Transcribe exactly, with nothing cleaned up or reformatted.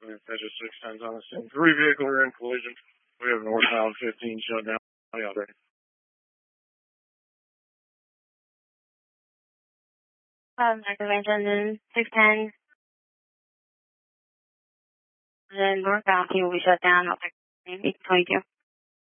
Dispatcher six times on the scene. Three vehicle rear end collision. We have northbound fifteen shut down. How y'all doing? Um, activation six ten. The northbound team will be shut down. I'll take twenty-two.